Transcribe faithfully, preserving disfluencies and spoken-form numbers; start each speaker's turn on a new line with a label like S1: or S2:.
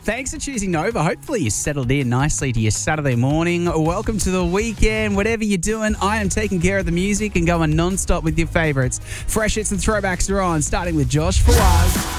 S1: Thanks for choosing Nova. Hopefully you settled in nicely to your Saturday morning. Welcome to the weekend. Whatever you're doing, I am taking care of the music and going non-stop with your favourites. Fresh hits and throwbacks are on, starting with Josh Fawaz.